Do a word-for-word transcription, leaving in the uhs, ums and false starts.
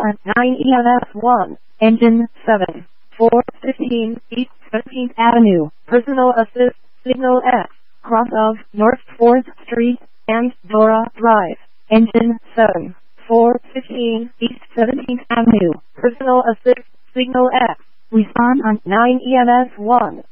on nine E M S one, engine seven, four fifteen East seventeenth Avenue, personal assist, signal X, cross of North fourth Street and Dora Drive, engine seven, four fifteen East seventeenth Avenue, personal assist, signal X, respond on nine E M S one.